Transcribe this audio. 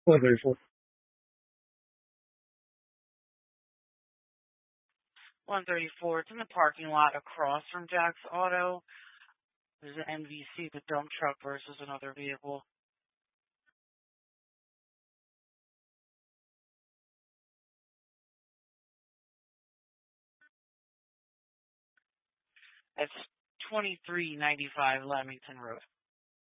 134. 134. It's in the parking lot across from Jack's Auto. There's an NVC, the dump truck versus another vehicle. It's 2395 Lamington Road.